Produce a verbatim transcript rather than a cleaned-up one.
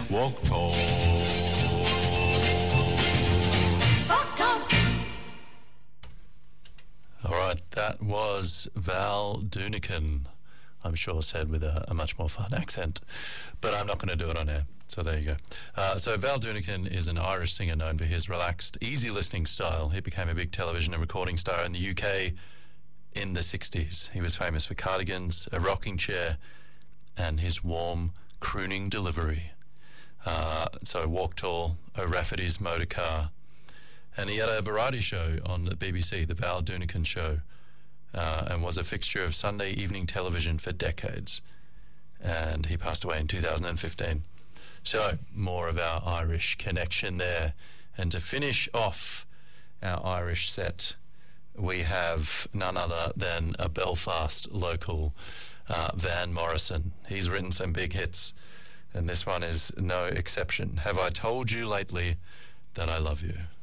Walk Tall. Walk Tall. All right, that was Val Doonican. I'm sure said with a, a much more fun accent, but I'm not going to do it on air. So there you go. Uh, so Val Doonican is an Irish singer known for his relaxed, easy listening style. He became a big television and recording star in the U K in the sixties. He was famous for Cardigans, a rocking chair, and his warm, crooning delivery. Uh, so Walk Tall, O'Rafferty's Motor Car. And he had a variety show on the B B C, The Val Doonican Show, uh, and was a fixture of Sunday evening television for decades. And he passed away in two thousand fifteen. So more of our Irish connection there. And to finish off our Irish set, we have none other than a Belfast local, uh, Van Morrison. He's written some big hits, and this one is no exception. Have I told you lately that I love you?